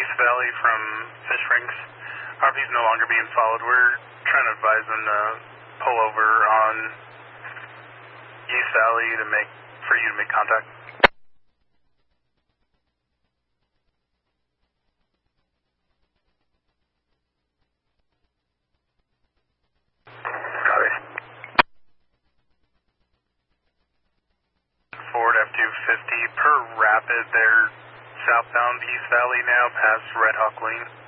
East Valley from Fish Rings. RV's no longer being followed. We're trying to advise them to pull over on East Valley for you to make contact. Ford F-250 per Rapid. They're southbound East Valley now, past Red Hawk Lane.